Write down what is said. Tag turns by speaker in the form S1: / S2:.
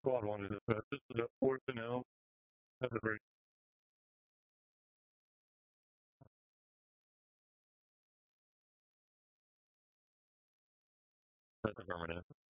S1: Squad 1 is this is a 4th and L. Have a break. That's affirmative.